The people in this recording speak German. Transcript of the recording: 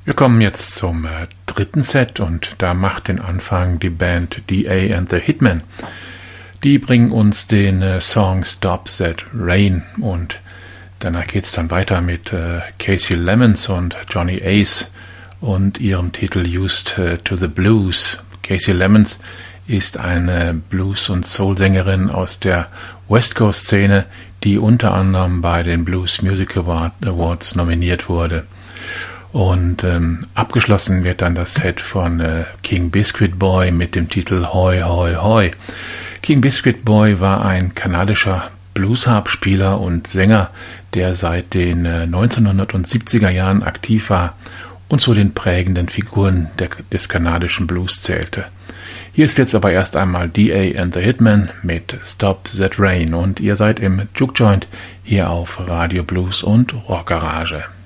Wir kommen jetzt zum dritten Set und da macht den Anfang die Band D.A. and the Hitmen. Die bringen uns den Song Stop That Rain und danach geht's dann weiter mit Casey Lemons und Johnny Ace und ihrem Titel Used to the Blues. Casey Lemons ist eine Blues- und Soul-Sängerin aus der West Coast-Szene, die unter anderem bei den Blues Music Awards nominiert wurde. Und abgeschlossen wird dann das Set von King Biscuit Boy mit dem Titel Hoi Hoi Hoi. King Biscuit Boy war ein kanadischer Bluesharp-Spieler und Sänger, der seit den 1970er Jahren aktiv war und zu den prägenden Figuren des kanadischen Blues zählte. Hier ist jetzt aber erst einmal D.A. and the Hitmen mit Stop That Rain und ihr seid im Juke Joint hier auf Radio Blues und Rock Garage.